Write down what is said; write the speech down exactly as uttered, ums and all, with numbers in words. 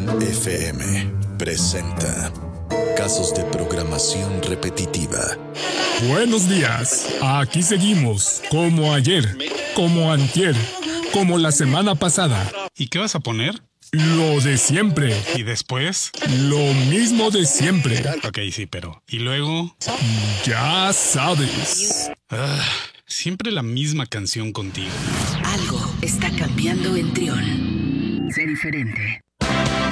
F M presenta Casos de programación repetitiva. Buenos días, aquí seguimos, como ayer, como antier, como la semana pasada. ¿Y qué vas a poner? Lo de siempre. ¿Y después? Lo mismo de siempre. Ok, sí, pero... ¿Y luego? Ya sabes. Ah, siempre la misma canción contigo. Algo está cambiando en Trión. Sé diferente.